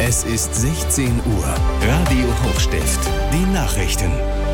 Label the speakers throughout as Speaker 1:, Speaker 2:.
Speaker 1: Es ist 16 Uhr. Radio Hochstift. Die Nachrichten.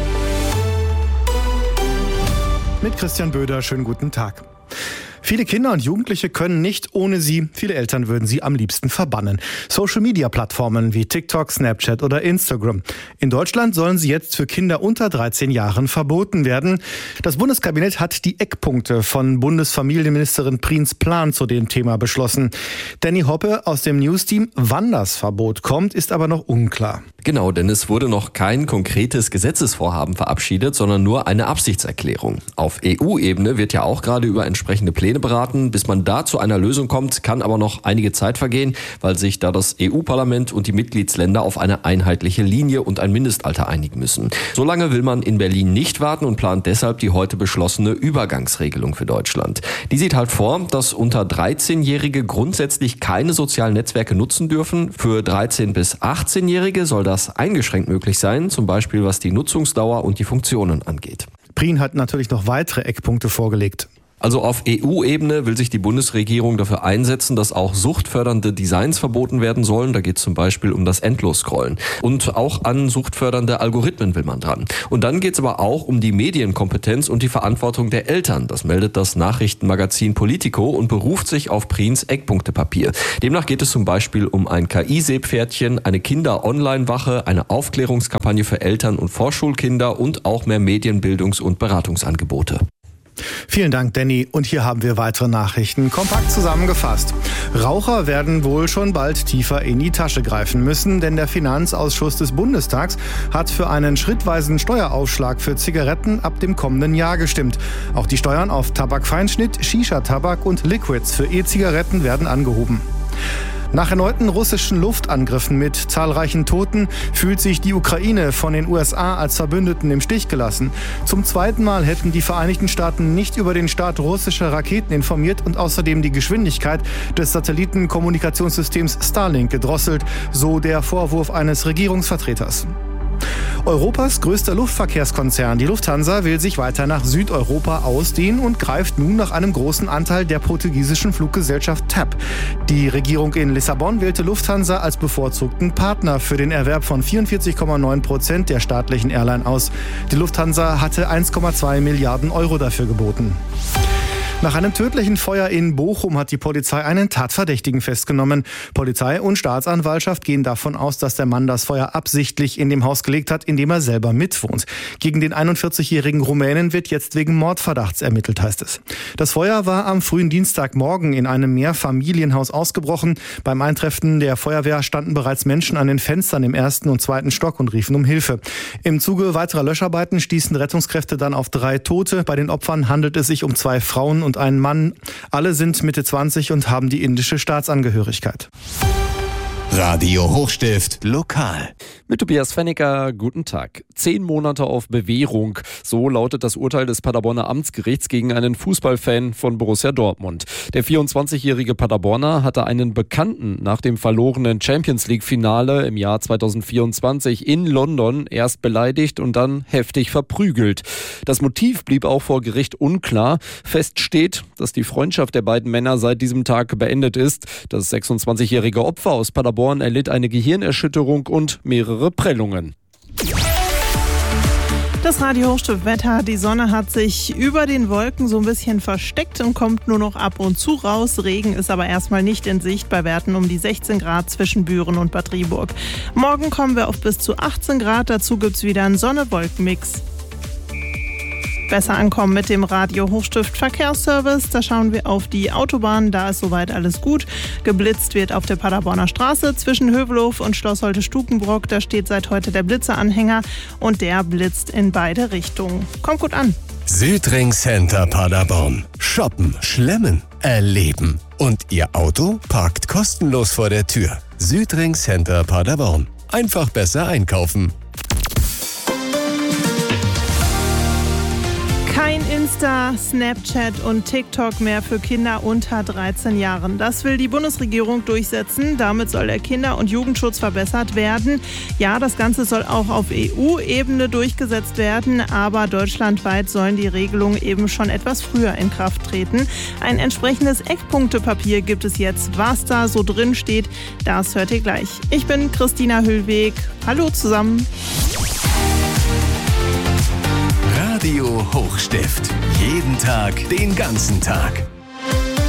Speaker 2: Mit Christian Böder, schönen guten Tag. Viele Kinder und Jugendliche können nicht ohne sie. Viele Eltern würden sie am liebsten verbannen. Social-Media-Plattformen wie TikTok, Snapchat oder Instagram. In Deutschland sollen sie jetzt für Kinder unter 13 Jahren verboten werden. Das Bundeskabinett hat die Eckpunkte von Bundesfamilienministerin Prins Plan zu dem Thema beschlossen. Danny Hoppe aus dem News-Team. Wann das Verbot kommt, ist aber noch unklar.
Speaker 3: Genau, denn es wurde noch kein konkretes Gesetzesvorhaben verabschiedet, sondern nur eine Absichtserklärung. Auf EU-Ebene wird ja auch gerade über entsprechende Pläne beraten. Bis man da zu einer Lösung kommt, kann aber noch einige Zeit vergehen, weil sich da das EU-Parlament und die Mitgliedsländer auf eine einheitliche Linie und ein Mindestalter einigen müssen. So lange will man in Berlin nicht warten und plant deshalb die heute beschlossene Übergangsregelung für Deutschland. Die sieht halt vor, dass unter 13-Jährige grundsätzlich keine sozialen Netzwerke nutzen dürfen. Für 13- bis 18-Jährige soll das eingeschränkt möglich sein, zum Beispiel was die Nutzungsdauer und die Funktionen angeht.
Speaker 2: Prien hat natürlich noch weitere Eckpunkte vorgelegt.
Speaker 3: Also auf EU-Ebene will sich die Bundesregierung dafür einsetzen, dass auch suchtfördernde Designs verboten werden sollen. Da geht es zum Beispiel um das Endlosscrollen. Und auch an suchtfördernde Algorithmen will man dran. Und dann geht es aber auch um die Medienkompetenz und die Verantwortung der Eltern. Das meldet das Nachrichtenmagazin Politico und beruft sich auf Prins Eckpunktepapier. Demnach geht es zum Beispiel um ein KI-Seepferdchen, eine Kinder-Online-Wache, eine Aufklärungskampagne für Eltern und Vorschulkinder und auch mehr Medienbildungs- und Beratungsangebote.
Speaker 2: Vielen Dank, Danny. Und hier haben wir weitere Nachrichten. Kompakt zusammengefasst. Raucher werden wohl schon bald tiefer in die Tasche greifen müssen, denn der Finanzausschuss des Bundestags hat für einen schrittweisen Steueraufschlag für Zigaretten ab dem kommenden Jahr gestimmt. Auch die Steuern auf Tabakfeinschnitt, Shisha-Tabak und Liquids für E-Zigaretten werden angehoben. Nach erneuten russischen Luftangriffen mit zahlreichen Toten fühlt sich die Ukraine von den USA als Verbündeten im Stich gelassen. Zum zweiten Mal hätten die Vereinigten Staaten nicht über den Start russischer Raketen informiert und außerdem die Geschwindigkeit des Satellitenkommunikationssystems Starlink gedrosselt, so der Vorwurf eines Regierungsvertreters. Europas größter Luftverkehrskonzern, die Lufthansa, will sich weiter nach Südeuropa ausdehnen und greift nun nach einem großen Anteil der portugiesischen Fluggesellschaft TAP. Die Regierung in Lissabon wählte Lufthansa als bevorzugten Partner für den Erwerb von 44,9% der staatlichen Airline aus. Die Lufthansa hatte 1,2 Milliarden Euro dafür geboten. Nach einem tödlichen Feuer in Bochum hat die Polizei einen Tatverdächtigen festgenommen. Polizei und Staatsanwaltschaft gehen davon aus, dass der Mann das Feuer absichtlich in dem Haus gelegt hat, in dem er selber mitwohnt. Gegen den 41-jährigen Rumänen wird jetzt wegen Mordverdachts ermittelt, heißt es. Das Feuer war am frühen Dienstagmorgen in einem Mehrfamilienhaus ausgebrochen. Beim Eintreffen der Feuerwehr standen bereits Menschen an den Fenstern im 1. und 2. Stock und riefen um Hilfe. Im Zuge weiterer Löscharbeiten stießen Rettungskräfte dann auf 3 Tote. Bei den Opfern handelt es sich um 2 Frauen und einen Mann. Alle sind Mitte 20 und haben die indische Staatsangehörigkeit.
Speaker 1: Radio Hochstift lokal.
Speaker 4: Mit Tobias Fennicker, guten Tag. 10 Monate auf Bewährung. So lautet das Urteil des Paderborner Amtsgerichts gegen einen Fußballfan von Borussia Dortmund. Der 24-jährige Paderborner hatte einen Bekannten nach dem verlorenen Champions-League-Finale im Jahr 2024 in London erst beleidigt und dann heftig verprügelt. Das Motiv blieb auch vor Gericht unklar. Fest steht, dass die Freundschaft der beiden Männer seit diesem Tag beendet ist. Das 26-jährige Opfer aus Paderborn erlitt eine Gehirnerschütterung und mehrere Prellungen.
Speaker 5: Das Radio Hochstift-Wetter, die Sonne hat sich über den Wolken so ein bisschen versteckt und kommt nur noch ab und zu raus. Regen ist aber erstmal nicht in Sicht bei Werten um die 16 Grad zwischen Büren und Bad Driburg. Morgen kommen wir auf bis zu 18 Grad, dazu gibt's wieder einen Sonne-Wolken-Mix. Besser ankommen mit dem Radio Hochstift Verkehrsservice. Da schauen wir auf die Autobahn, da ist soweit alles gut. Geblitzt wird auf der Paderborner Straße zwischen Hövelhof und Schloss Holte-Stukenbrock. Da steht seit heute der Blitzeranhänger und der blitzt in beide Richtungen. Kommt gut an.
Speaker 1: Südring Center Paderborn. Shoppen, schlemmen, erleben. Und Ihr Auto parkt kostenlos vor der Tür. Südring Center Paderborn. Einfach besser einkaufen.
Speaker 5: Kein Insta, Snapchat und TikTok mehr für Kinder unter 13 Jahren. Das will die Bundesregierung durchsetzen. Damit soll der Kinder- und Jugendschutz verbessert werden. Ja, das Ganze soll auch auf EU-Ebene durchgesetzt werden, aber deutschlandweit sollen die Regelungen eben schon etwas früher in Kraft treten. Ein entsprechendes Eckpunktepapier gibt es jetzt. Was da so drin steht, das hört ihr gleich. Ich bin Christina Hüllweg. Hallo zusammen.
Speaker 1: Radio Hochstift. Jeden Tag, den ganzen Tag.